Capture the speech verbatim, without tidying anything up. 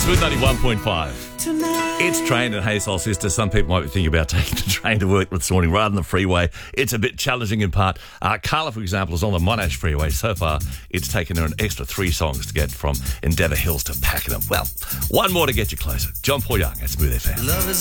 Smooth ninety-one point five. It's Train and Hey Soul Sister. Some people might be thinking about taking the train to work this morning rather than the freeway. It's a bit challenging in part. Uh, Carla, for example, is on the Monash Freeway. So far, it's taken her an extra three songs to get from Endeavour Hills to Pakenham. Well, one more to get you closer. John Paul Young at Smooth F M.